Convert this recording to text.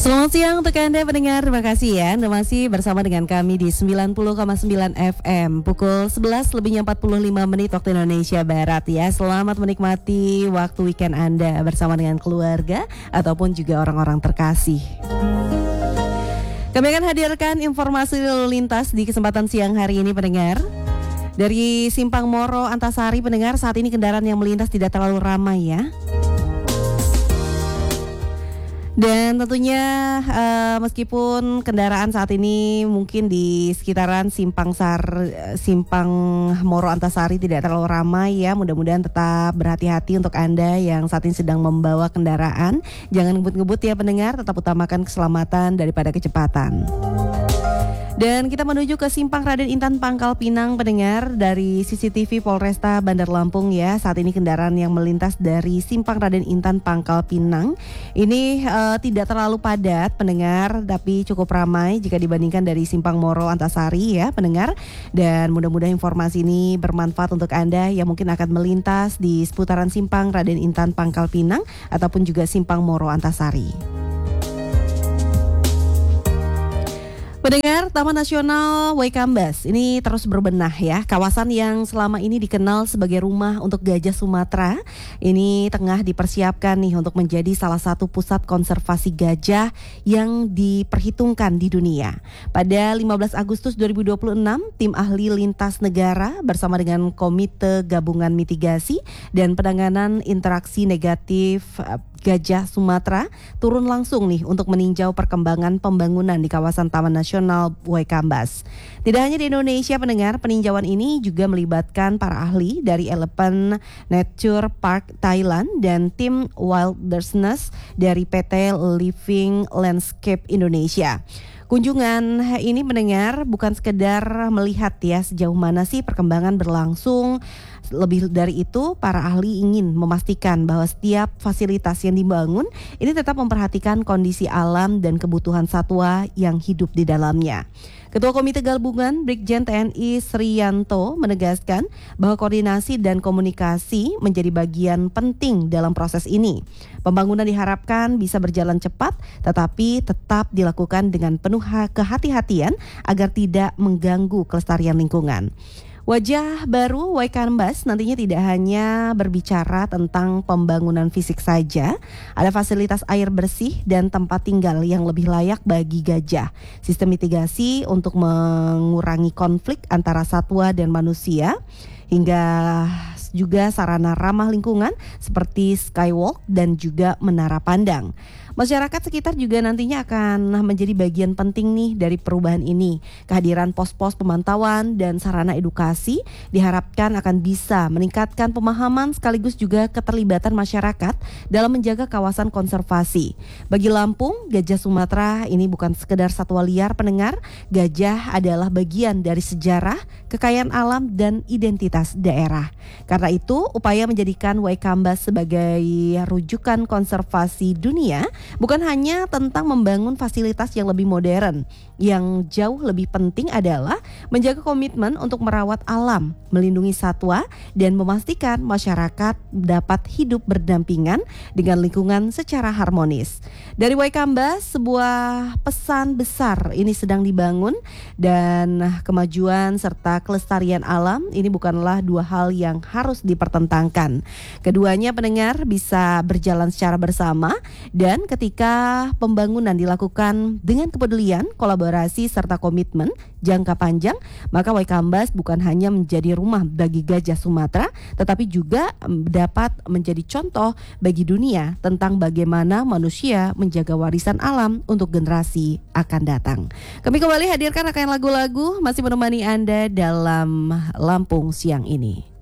Selamat siang untuk Anda pendengar, terima kasih ya. Anda masih bersama dengan kami di 90,9 FM. Pukul 11 lebihnya 45 menit waktu Indonesia Barat ya. Selamat menikmati waktu weekend Anda bersama dengan keluarga ataupun juga orang-orang terkasih. Kami akan hadirkan informasi lalu lintas di kesempatan siang hari ini pendengar. Dari Simpang Moro Antasari pendengar, saat ini kendaraan yang melintas tidak terlalu ramai ya. Dan tentunya meskipun kendaraan saat ini mungkin di sekitaran Simpang Moro Antasari tidak terlalu ramai ya, mudah-mudahan tetap berhati-hati untuk Anda yang saat ini sedang membawa kendaraan. Jangan ngebut-ngebut ya pendengar, tetap utamakan keselamatan daripada kecepatan. Dan kita menuju ke Simpang Raden Intan Pangkal Pinang pendengar, dari CCTV Polresta Bandar Lampung ya. Saat ini kendaraan yang melintas dari Simpang Raden Intan Pangkal Pinang ini tidak terlalu padat pendengar, tapi cukup ramai jika dibandingkan dari Simpang Moro Antasari ya pendengar. Dan mudah-mudahan informasi ini bermanfaat untuk Anda yang mungkin akan melintas di seputaran Simpang Raden Intan Pangkal Pinang ataupun juga Simpang Moro Antasari. Pendengar, Taman Nasional Waikambas ini terus berbenah ya. Kawasan yang selama ini dikenal sebagai rumah untuk gajah Sumatera ini tengah dipersiapkan nih untuk menjadi salah satu pusat konservasi gajah yang diperhitungkan di dunia. Pada 15 Agustus 2026, tim ahli lintas negara bersama dengan Komite Gabungan Mitigasi dan Penanganan Interaksi Negatif Gajah Sumatera turun langsung nih untuk meninjau perkembangan pembangunan di kawasan Taman Nasional Waikambas. Tidak hanya di Indonesia pendengar, peninjauan ini juga melibatkan para ahli dari Elephant Nature Park Thailand dan tim Wilderness dari PT Living Landscape Indonesia. Kunjungan ini mendengar bukan sekedar melihat ya sejauh mana sih perkembangan berlangsung. Lebih dari itu, para ahli ingin memastikan bahwa setiap fasilitas yang dibangun ini tetap memperhatikan kondisi alam dan kebutuhan satwa yang hidup di dalamnya. Ketua Komite Gabungan Brigjen TNI Sriyanto menegaskan bahwa koordinasi dan komunikasi menjadi bagian penting dalam proses ini. Pembangunan diharapkan bisa berjalan cepat tetapi tetap dilakukan dengan penuh kehati-hatian agar tidak mengganggu kelestarian lingkungan. Wajah baru Waikambas nantinya tidak hanya berbicara tentang pembangunan fisik saja, ada fasilitas air bersih dan tempat tinggal yang lebih layak bagi gajah, sistem mitigasi untuk mengurangi konflik antara satwa dan manusia, hingga juga sarana ramah lingkungan seperti skywalk dan juga menara pandang. Masyarakat sekitar juga nantinya akan menjadi bagian penting nih dari perubahan ini. Kehadiran pos-pos pemantauan dan sarana edukasi diharapkan akan bisa meningkatkan pemahaman sekaligus juga keterlibatan masyarakat dalam menjaga kawasan konservasi. Bagi Lampung, gajah Sumatera ini bukan sekedar satwa liar pendengar. Gajah adalah bagian dari sejarah, kekayaan alam dan identitas daerah. Karena itu, upaya menjadikan Waikambas sebagai rujukan konservasi dunia bukan hanya tentang membangun fasilitas yang lebih modern. Yang jauh lebih penting adalah menjaga komitmen untuk merawat alam, melindungi satwa, dan memastikan masyarakat dapat hidup berdampingan dengan lingkungan secara harmonis. Dari Waikambas, sebuah pesan besar ini sedang dibangun, dan kemajuan serta kelestarian alam ini bukanlah dua hal yang harus dipertentangkan. Keduanya pendengar bisa berjalan secara bersama, dan ketika pembangunan dilakukan dengan kepedulian, kolaborasi serta komitmen jangka panjang, maka Waikambas bukan hanya menjadi rumah bagi gajah Sumatera, tetapi juga dapat menjadi contoh bagi dunia tentang bagaimana manusia menjaga warisan alam untuk generasi akan datang. Kami kembali hadirkan rangkaian lagu-lagu masih menemani Anda dalam Lampung siang ini.